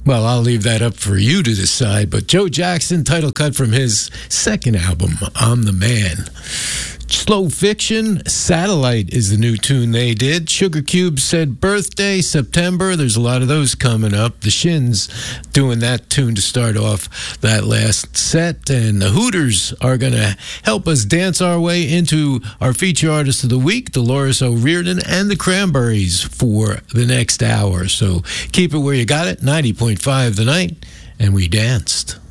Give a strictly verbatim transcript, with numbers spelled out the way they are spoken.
Well, I'll leave that up for you to decide, but Joe Jackson, title cut from his second album, I'm the Man. Slow Fiction, Satellite is the new tune they did. Sugar Cube said Birthday, September. There's a lot of those coming up. The Shins doing that tune to start off that last set. And the Hooters are going to help us dance our way into our feature artist of the week, Dolores O'Riordan, and the Cranberries for the next hour. So keep it where you got it, ninety point five The Night, and we danced.